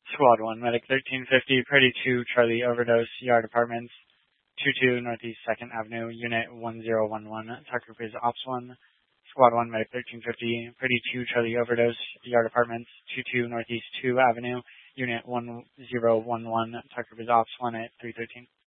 Squad 1, Medic 1350, Purdy 2, Charlie Overdose, Yard Apartments, 22 Northeast 2nd Avenue, Unit 1011, Tucker Group is Ops 1. Squad 1, Medic 1350, Purdy 2, Charlie Overdose, Yard Apartments, 22 Northeast 2 Avenue, Unit 1011, Tucker Group is Ops 1 at 313.